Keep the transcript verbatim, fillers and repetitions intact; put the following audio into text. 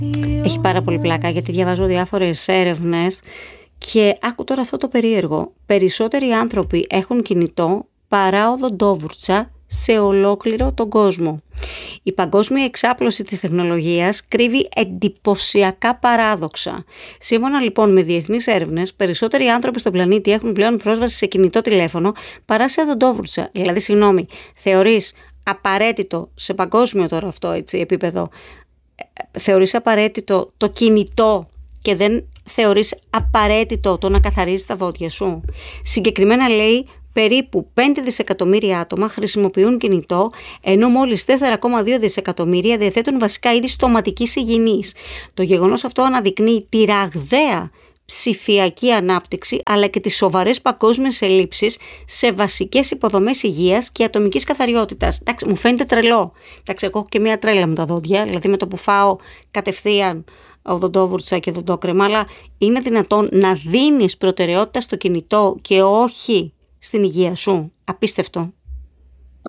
Έχει πάρα πολύ πλάκα γιατί διαβάζω διάφορες έρευνες και άκου τώρα αυτό το περίεργο. Περισσότεροι άνθρωποι έχουν κινητό παρά οδοντόβουρτσα σε ολόκληρο τον κόσμο. Η παγκόσμια εξάπλωση της τεχνολογίας κρύβει εντυπωσιακά παράδοξα. Σύμφωνα λοιπόν με διεθνείς έρευνες, περισσότεροι άνθρωποι στον πλανήτη έχουν πλέον πρόσβαση σε κινητό τηλέφωνο παρά σε οδοντόβουρτσα. Δηλαδή, συγγνώμη, θεωρείς απαραίτητο σε παγκόσμιο τώρα αυτό έτσι, επίπεδο, θεωρείς απαραίτητο το κινητό και δεν θεωρείς απαραίτητο το να καθαρίζεις τα δόντια σου? Συγκεκριμένα λέει, περίπου πέντε δισεκατομμύρια άτομα χρησιμοποιούν κινητό, ενώ μόλις τέσσερα κόμμα δύο δισεκατομμύρια διαθέτουν βασικά είδη στοματικής υγιεινής. Το γεγονός αυτό αναδεικνύει τη ραγδαία ψηφιακή ανάπτυξη, αλλά και τις σοβαρές παγκόσμιες ελλείψεις σε βασικές υποδομές υγείας και ατομικής καθαριότητας. Εντάξει, μου φαίνεται τρελό. Εντάξει, εγώ έχω και μία τρέλα με τα δόντια, δηλαδή με το που φάω κατευθείαν οδοντόβουρτσα και οδοντόκρεμα, αλλά είναι δυνατόν να δίνεις προτεραιότητα στο κινητό και όχι στην υγεία σου? Απίστευτο.